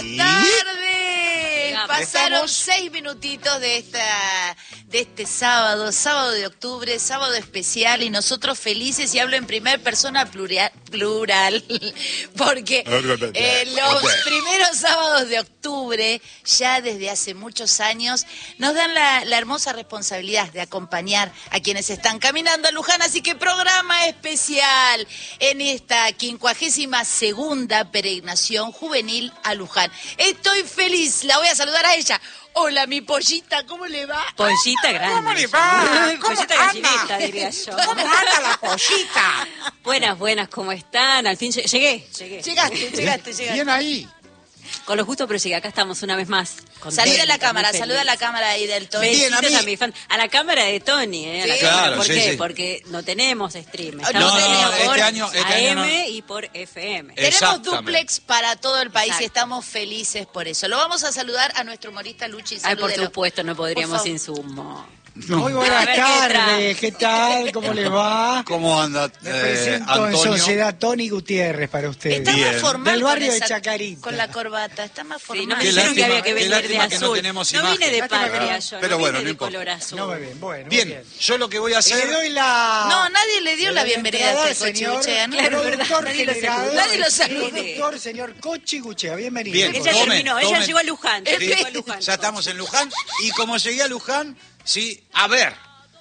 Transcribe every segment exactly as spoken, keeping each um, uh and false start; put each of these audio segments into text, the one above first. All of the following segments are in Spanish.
tardes. Pasaron ¿Estamos? seis minutitos de esta, de este sábado, sábado de octubre, sábado especial, y nosotros felices, y hablo en primera persona plural, plural porque eh, los primeros sábados de octubre, ya desde hace muchos años, nos dan la, la hermosa responsabilidad de acompañar a quienes están caminando a Luján, así que programa especial en esta quincuagésima segunda peregrinación juvenil a Luján. Estoy feliz, la voy a saludar a ella. Hola, mi pollita, ¿cómo le va? Pollita grande. ¿Cómo le va? ¿Cómo Pollita anda? gallineta, diría yo. ¿Cómo anda la pollita? Buenas, buenas, ¿cómo están? Al fin llegué. Llegué. llegué. Llegaste, llegaste, llegaste. Bien ahí. Con lo justo, pero llegué. Acá estamos una vez más. Saluda a la Contenta, cámara, muy saluda a la cámara ahí del Tony. Bien, Besitos a mí. a mi fan. A la cámara de Tony, ¿eh? A la Sí. cámara. Claro, ¿Por sí, qué? sí. Porque no tenemos stream. No, Estamos no, teniendo este por año- este A M año no. y por F M. Eh, Tenemos Exactamente. duplex para todo el país y Exacto. estamos felices por eso. Lo vamos a saludar a nuestro humorista Luchi. Ay, por Salúdelo. supuesto, no podríamos Por sin favor. sumo. Muy A buenas ver, ¿qué tardes, ¿qué tal? ¿Cómo les va? ¿Cómo anda, Me eh, presento en Antonio? sociedad Tony Gutiérrez para ustedes. Está Bien. más formal Del barrio con de esa- Chacarita. con la corbata, está más Sí, formal. no me Qué dijeron que lástima- había que qué venir de lástima que no azul. tenemos No vine imagen. de Lástima que patria no. yo, Pero no bueno, vine no de importa. color azul. No, muy bien, bueno, muy Bien, bien. yo lo que voy a Y hacer... le doy la... No, nadie le dio le la doy bienvenida entrada a al este Cochi señor Guchea, ¿no? Claro, productor ¿verdad? Nadie lo general, saludó. Nadie lo el saludó. productor, señor Cochi Guchea, bienvenido. Bien, Ella tomen, terminó, ella tomen. llegó a Luján. Sí. llegó a Luján. Ya estamos en Luján, y como llegué a Luján, sí, a ver,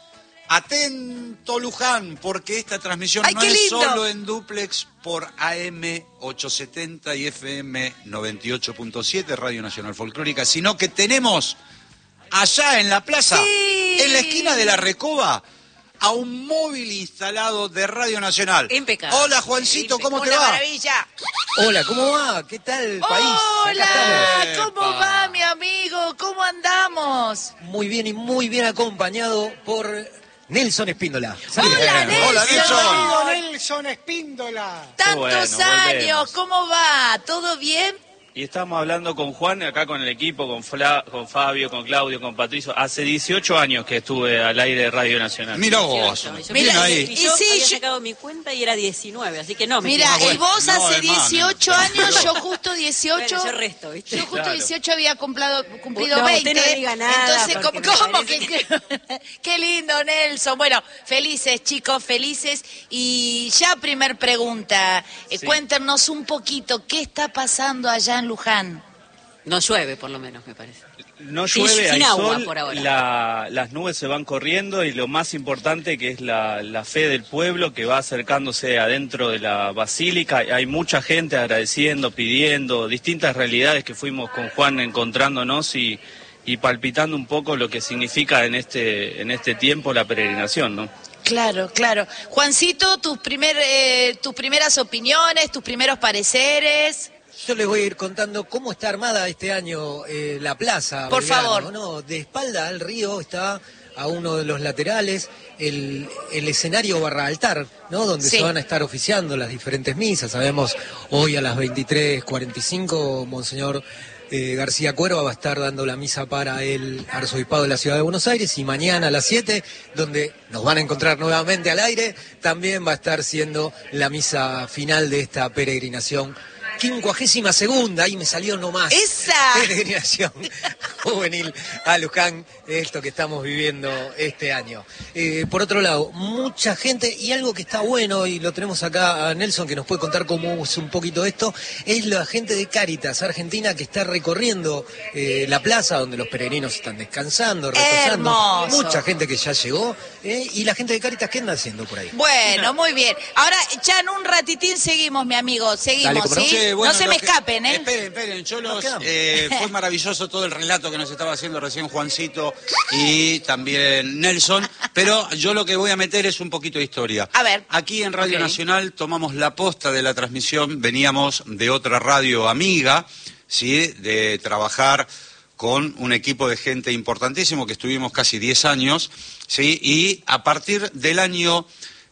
atento Luján, porque esta transmisión ¡Ay, no qué es lindo! solo en duplex por A M ochocientos setenta y F M noventa y ocho punto siete, Radio Nacional Folclórica, sino que tenemos allá en la plaza, Sí. en la esquina de la Recoba, a un móvil instalado de Radio Nacional. Impecable. Hola Juancito, ¿cómo te Una va? maravilla. Hola, ¿cómo va? ¿Qué tal el país? Acá Hola, estamos. ¿cómo Epa. va, mi amigo? ¿Cómo andamos? estamos. Muy bien y muy bien acompañado por Nelson Espíndola. Saludos. Hola, Bien. Hola, Nelson. Bienvenido, Nelson Espíndola. Tantos bueno, años, volvemos. ¿cómo va? ¿Todo bien? Y estamos hablando con Juan, acá con el equipo, con, Fla- con Fabio, con Claudio, con Patricio. Hace dieciocho años que estuve al aire de Radio Nacional. Mira vos, dieciocho. bien Mira, ahí. Y Y yo sí, había yo- sacado mi cuenta y era diecinueve, así que no me Mira, equivoqué. y vos No, hace es más, dieciocho no. años, yo justo dieciocho. Bueno, yo resto, ¿viste? Yo justo Claro. dieciocho había cumplido, cumplido No, veinte. usted no diga nada, Entonces, porque ¿cómo, me cómo parece que, que- qué lindo, Nelson? Bueno, felices, chicos, felices. Y ya primer pregunta, eh, Sí. cuéntenos un poquito, ¿qué está pasando allá en Luján? No llueve, por lo menos, me parece. No Sin- llueve, sin hay agua sol, por ahora. la- las nubes se van corriendo y lo más importante que es la, la fe del pueblo que va acercándose adentro de la basílica. Hay mucha gente agradeciendo, pidiendo, distintas realidades que fuimos con Juan encontrándonos y, y palpitando un poco lo que significa en este, en este tiempo la peregrinación, ¿no? Claro, claro. Juancito, tus, primer, eh, tus primeras opiniones, tus primeros pareceres. Yo les voy a ir contando cómo está armada este año eh, la plaza. Por Belgrano, favor. ¿no? De espalda al río está a uno de los laterales el, el escenario barra altar, ¿no? Donde Sí. se van a estar oficiando las diferentes misas. Sabemos hoy a las veintitrés cuarenta y cinco, Monseñor eh, García Cuerva va a estar dando la misa para el arzobispado de la Ciudad de Buenos Aires, y mañana a las siete, donde nos van a encontrar nuevamente al aire, también va a estar siendo la misa final de esta peregrinación. Quincuagésima segunda, ahí me salió nomás. ¡Esa! Peregrinación juvenil a Luján, esto que estamos viviendo este año. Eh, por otro lado, mucha gente, y algo que está bueno, y lo tenemos acá a Nelson, que nos puede contar cómo es un poquito esto, es la gente de Cáritas Argentina que está recorriendo eh, la plaza donde los peregrinos están descansando, reposando. Hermoso. Mucha gente que ya llegó, eh, y la gente de Cáritas, ¿qué anda haciendo por ahí? Bueno, muy bien. Ahora, ya en un ratitín seguimos, mi amigo. Seguimos, Dale, ¿cómo no? ¿sí? Che, bueno, no se lo me que- escapen, ¿eh? Esperen, esperen, yo los, Nos quedamos. eh, fue maravilloso todo el relato que nos estaba haciendo recién Juancito y también Nelson, pero yo lo que voy a meter es un poquito de historia. A ver. Aquí en Radio Ok. Nacional tomamos la posta de la transmisión, veníamos de otra radio amiga, ¿sí? De trabajar con un equipo de gente importantísimo que estuvimos casi diez años, ¿sí? Y a partir del año,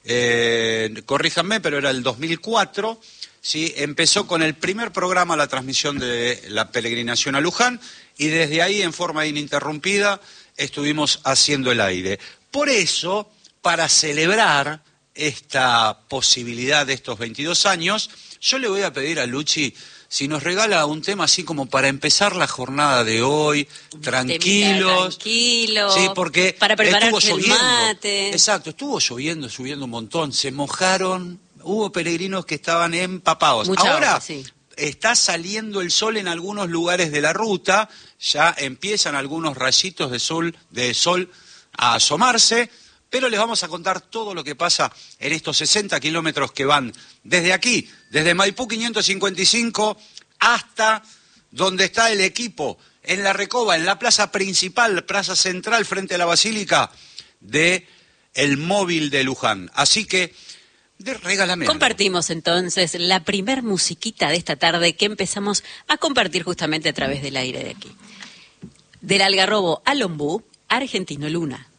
eh, corríjanme, pero era el dos mil cuatro, ¿sí? Empezó con el primer programa la transmisión de la peregrinación a Luján, y desde ahí, en forma ininterrumpida, estuvimos haciendo el aire. Por eso, para celebrar esta posibilidad de estos veintidós años, yo le voy a pedir a Luchi si nos regala un tema así como para empezar la jornada de hoy, tranquilos. Tranquilo. Sí, porque para prepararse estuvo el lloviendo. mate. Exacto, estuvo lloviendo, lloviendo un montón, se mojaron, hubo peregrinos que estaban empapados. Mucha Ahora agua, sí. está saliendo el sol en algunos lugares de la ruta, ya empiezan algunos rayitos de sol, de sol a asomarse, pero les vamos a contar todo lo que pasa en estos sesenta kilómetros que van desde aquí, desde Maipú quinientos cincuenta y cinco hasta donde está el equipo, en la Recoba, en la plaza principal, plaza central frente a la Basílica de el Móvil de Luján. Así que, de, regálame algo. Compartimos entonces la primer musiquita de esta tarde que empezamos a compartir justamente a través del aire de aquí. Del Algarrobo al Ombú, Argentino Luna.